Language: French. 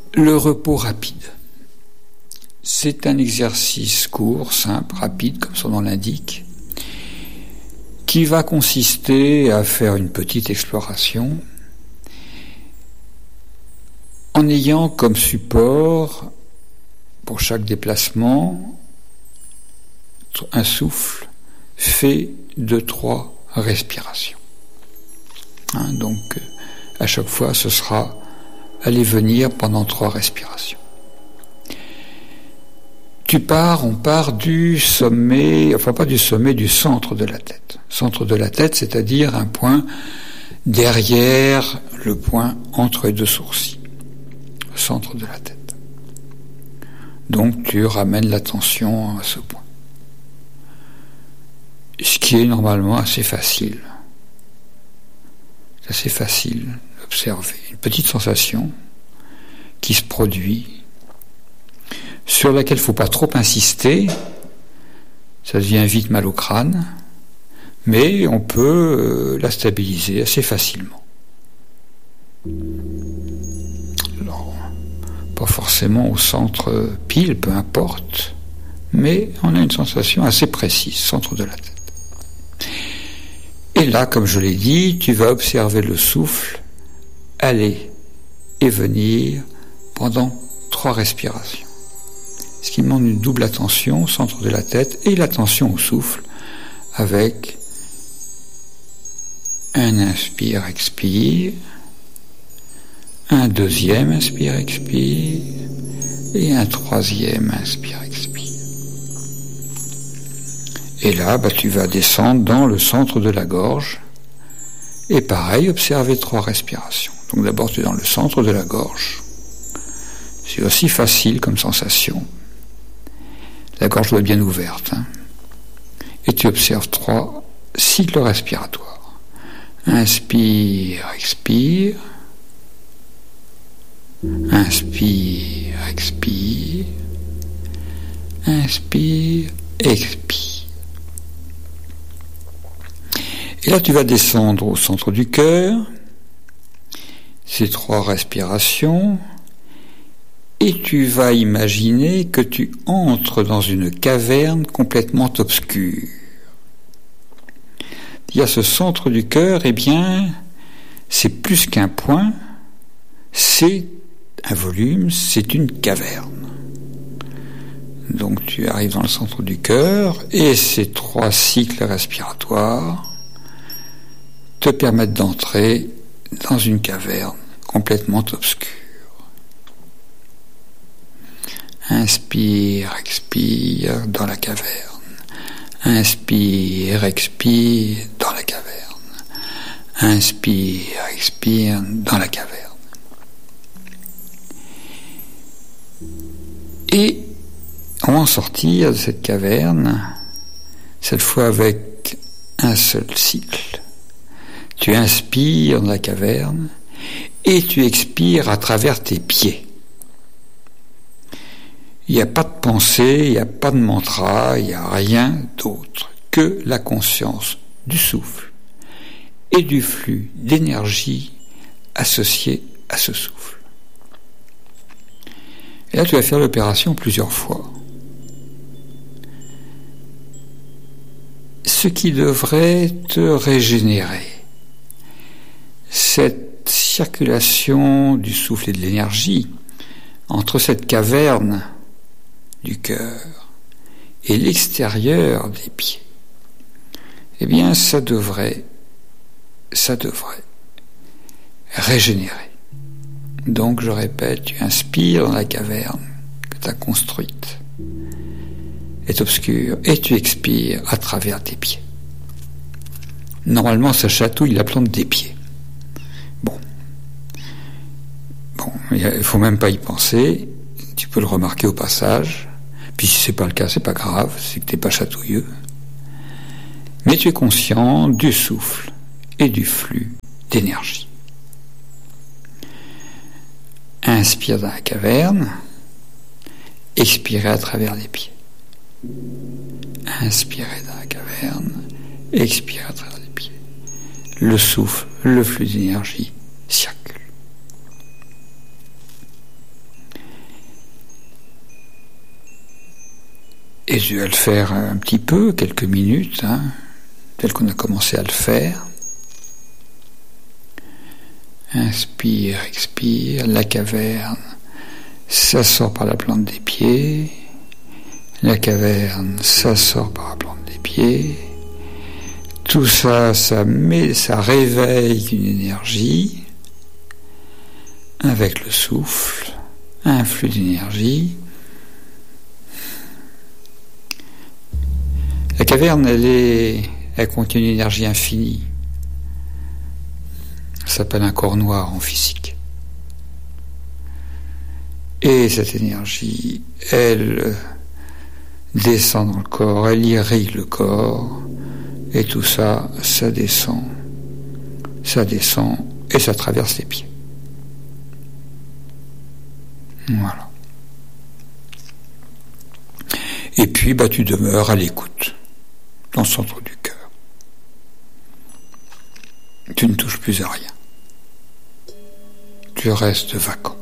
Le repos rapide. C'est un exercice court, simple, rapide, comme son nom l'indique, qui va consister à faire une petite exploration en ayant comme support, pour chaque déplacement, un souffle fait de 3 respirations. Donc, à chaque fois, ce sera aller-venir pendant 3 respirations. On part du sommet, enfin pas du sommet, du centre de la tête. Centre de la tête, c'est-à-dire un point derrière le point entre les 2 sourcils. Centre de la tête. Donc tu ramènes l'attention à ce point. Ce qui est normalement assez facile. C'est assez facile d'observer. Une petite sensation qui se produit, sur laquelle il ne faut pas trop insister, ça devient vite mal au crâne, mais on peut la stabiliser assez facilement. Alors, pas forcément au centre pile, peu importe, mais on a une sensation assez précise, centre de la tête. Et là, comme je l'ai dit, tu vas observer le souffle aller et venir pendant 3 respirations. Ce qui demande une double attention au centre de la tête et l'attention au souffle avec un inspire-expire, un deuxième inspire-expire et un troisième inspire-expire. Et là, tu vas descendre dans le centre de la gorge et pareil, observer 3 respirations. Donc d'abord, tu es dans le centre de la gorge. C'est aussi facile comme sensation. La gorge doit être bien ouverte. Et tu observes 3 cycles respiratoires. Inspire, expire. Inspire, expire. Inspire, expire. Et là, tu vas descendre au centre du cœur. Ces 3 respirations. Et tu vas imaginer que tu entres dans une caverne complètement obscure. Il y a ce centre du cœur, c'est plus qu'un point, c'est un volume, c'est une caverne. Donc tu arrives dans le centre du cœur, et ces 3 cycles respiratoires te permettent d'entrer dans une caverne complètement obscure. Inspire, expire dans la caverne. Inspire, expire dans la caverne. Inspire, expire dans la caverne. Et on va en sortir de cette caverne, cette fois avec un seul cycle. Tu inspires dans la caverne et tu expires à travers tes pieds. Il n'y a pas de pensée, il n'y a pas de mantra, il n'y a rien d'autre que la conscience du souffle et du flux d'énergie associé à ce souffle. Et là, tu vas faire l'opération plusieurs fois. Ce qui devrait te régénérer. Cette circulation du souffle et de l'énergie entre cette caverne du cœur et l'extérieur des pieds, ça devrait régénérer. Donc, je répète, tu inspires dans la caverne que tu as construite, est obscure, et tu expires à travers tes pieds. Normalement, ça chatouille la plante des pieds. Bon, il faut même pas y penser. Tu peux le remarquer au passage. Puis si c'est pas le cas, c'est pas grave, c'est que t'es pas chatouilleux. Mais tu es conscient du souffle et du flux d'énergie. Inspire dans la caverne, expirez à travers les pieds. Inspirez dans la caverne, expirez à travers les pieds. Le souffle, le flux d'énergie circule. Et je vais le faire un petit peu, quelques minutes, tel qu'on a commencé à le faire. Inspire, expire, la caverne, ça sort par la plante des pieds. La caverne, ça sort par la plante des pieds. Tout ça, ça réveille une énergie avec le souffle, un flux d'énergie. La caverne, elle contient une énergie infinie. Ça s'appelle un corps noir en physique. Et cette énergie, elle descend dans le corps, elle irrigue le corps, et tout ça, ça descend, et ça traverse les pieds. Voilà. Et puis, tu demeures à l'écoute, dans le centre du cœur. Tu ne touches plus à rien. Tu restes vacant.